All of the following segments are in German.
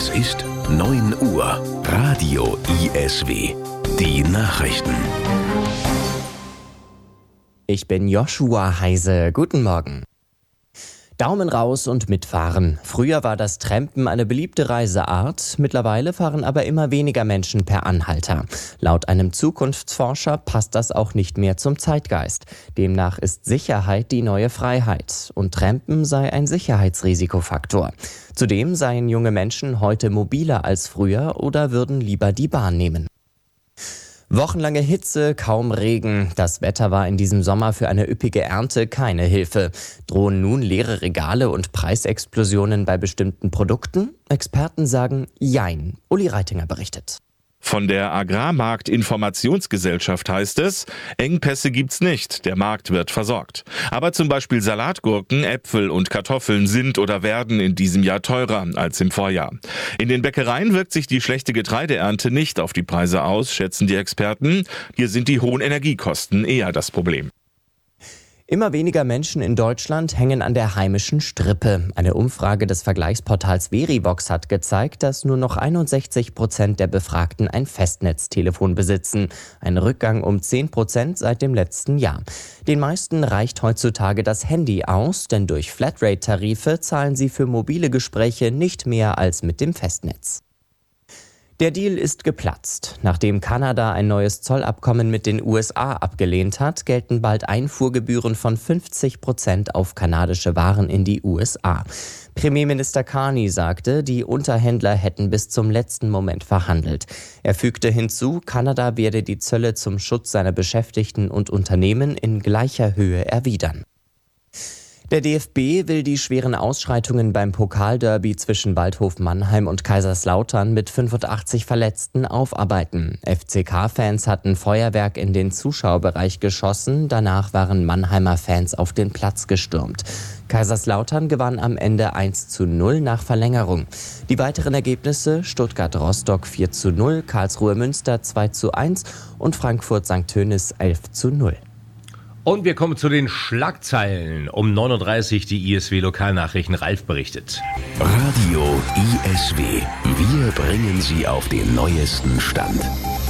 Es ist 9 Uhr. Radio ISW. Die Nachrichten. Ich bin Joshua Heise. Guten Morgen. Daumen raus und mitfahren. Früher war das Trampen eine beliebte Reiseart. Mittlerweile fahren aber immer weniger Menschen per Anhalter. Laut einem Zukunftsforscher passt das auch nicht mehr zum Zeitgeist. Demnach ist Sicherheit die neue Freiheit. Und Trampen sei ein Sicherheitsrisikofaktor. Zudem seien junge Menschen heute mobiler als früher oder würden lieber die Bahn nehmen. Wochenlange Hitze, kaum Regen. Das Wetter war in diesem Sommer für eine üppige Ernte keine Hilfe. Drohen nun leere Regale und Preisexplosionen bei bestimmten Produkten? Experten sagen Jein. Uli Reitinger berichtet. Von der Agrarmarkt-Informationsgesellschaft heißt es, Engpässe gibt's nicht, der Markt wird versorgt. Aber zum Beispiel Salatgurken, Äpfel und Kartoffeln sind oder werden in diesem Jahr teurer als im Vorjahr. In den Bäckereien wirkt sich die schlechte Getreideernte nicht auf die Preise aus, schätzen die Experten. Hier sind die hohen Energiekosten eher das Problem. Immer weniger Menschen in Deutschland hängen an der heimischen Strippe. Eine Umfrage des Vergleichsportals Verivox hat gezeigt, dass nur noch 61% der Befragten ein Festnetztelefon besitzen. Ein Rückgang um 10% seit dem letzten Jahr. Den meisten reicht heutzutage das Handy aus, denn durch Flatrate-Tarife zahlen sie für mobile Gespräche nicht mehr als mit dem Festnetz. Der Deal ist geplatzt. Nachdem Kanada ein neues Zollabkommen mit den USA abgelehnt hat, gelten bald Einfuhrgebühren von 50% auf kanadische Waren in die USA. Premierminister Carney sagte, die Unterhändler hätten bis zum letzten Moment verhandelt. Er fügte hinzu, Kanada werde die Zölle zum Schutz seiner Beschäftigten und Unternehmen in gleicher Höhe erwidern. Der DFB will die schweren Ausschreitungen beim Pokalderby zwischen Waldhof Mannheim und Kaiserslautern mit 85 Verletzten aufarbeiten. FCK-Fans hatten Feuerwerk in den Zuschauerbereich geschossen, danach waren Mannheimer Fans auf den Platz gestürmt. Kaiserslautern gewann am Ende 1:0 nach Verlängerung. Die weiteren Ergebnisse: Stuttgart-Rostock 4:0, Karlsruhe-Münster 2:1 und Frankfurt-St. Tönis 11:0. Und wir kommen zu den Schlagzeilen. Um 9.30 Uhr die ISW-Lokalnachrichten. Ralf berichtet. Radio ISW. Wir bringen Sie auf den neuesten Stand.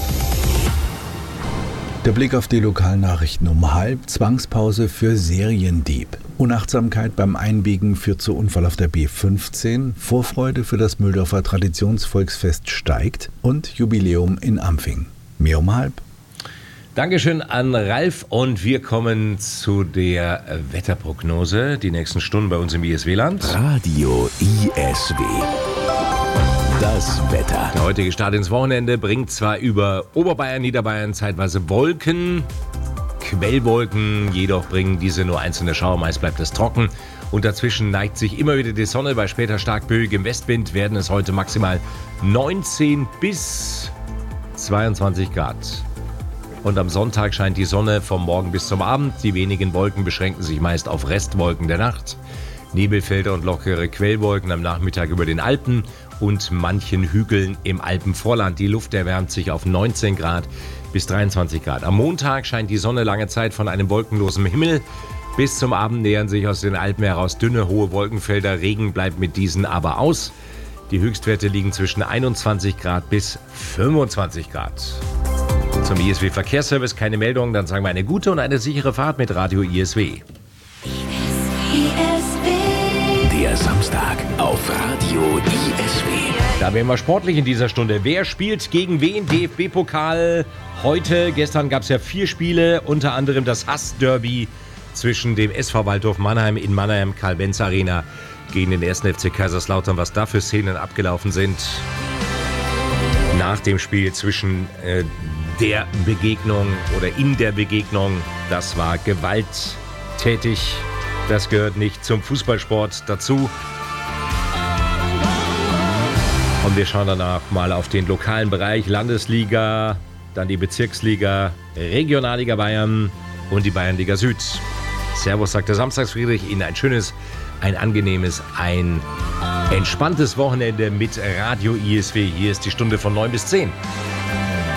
Der Blick auf die Lokalnachrichten um 12:30. Zwangspause für Seriendieb. Unachtsamkeit beim Einbiegen führt zu Unfall auf der B15. Vorfreude für das Mühldorfer Traditionsvolksfest steigt. Und Jubiläum in Ampfing. Mehr um 12:30. Dankeschön an Ralf und wir kommen zu der Wetterprognose. Die nächsten Stunden bei uns im ISW-Land. Radio ISW. Das Wetter. Der heutige Start ins Wochenende bringt zwar über Oberbayern, Niederbayern zeitweise Wolken, Quellwolken, jedoch bringen diese nur einzelne Schauer, meist bleibt es trocken. Und dazwischen neigt sich immer wieder die Sonne. Bei später stark böigem Westwind werden es heute maximal 19 bis 22 Grad. Und am Sonntag scheint die Sonne vom Morgen bis zum Abend. Die wenigen Wolken beschränken sich meist auf Restwolken der Nacht. Nebelfelder und lockere Quellwolken am Nachmittag über den Alpen und manchen Hügeln im Alpenvorland. Die Luft erwärmt sich auf 19 Grad bis 23 Grad. Am Montag scheint die Sonne lange Zeit von einem wolkenlosen Himmel. Bis zum Abend nähern sich aus den Alpen heraus dünne, hohe Wolkenfelder. Regen bleibt mit diesen aber aus. Die Höchstwerte liegen zwischen 21 Grad bis 25 Grad. Zum ISW-Verkehrsservice keine Meldung, dann sagen wir eine gute und eine sichere Fahrt mit Radio ISW. Der Samstag auf Radio ISW. Da werden wir sportlich in dieser Stunde. Wer spielt gegen wen? DFB-Pokal heute. Gestern gab es ja 4 Spiele, unter anderem das Hass-Derby zwischen dem SV Waldhof Mannheim in Mannheim, Karl-Benz-Arena gegen den 1. FC Kaiserslautern. Was da für Szenen abgelaufen sind nach dem Spiel zwischen der Begegnung oder in der Begegnung, das war gewalttätig. Das gehört nicht zum Fußballsport dazu. Und wir schauen danach mal auf den lokalen Bereich. Landesliga, dann die Bezirksliga, Regionalliga Bayern und die Bayernliga Süd. Servus, sagt der Samstagsfriedrich. Ihnen ein schönes, ein angenehmes, ein entspanntes Wochenende mit Radio ISW. Hier ist die Stunde von 9 bis 10.